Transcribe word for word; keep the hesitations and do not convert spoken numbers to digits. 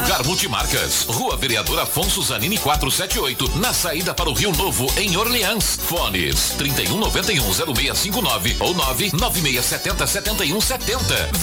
Lugar Multimarcas, Rua Vereador Afonso Zanini quatrocentos e setenta e oito, na saída para o Rio Novo, em Orleans. Fones trinta e um, noventa e um, zero seis cinco nove ou nove nove seis sete zero, sete um sete zero.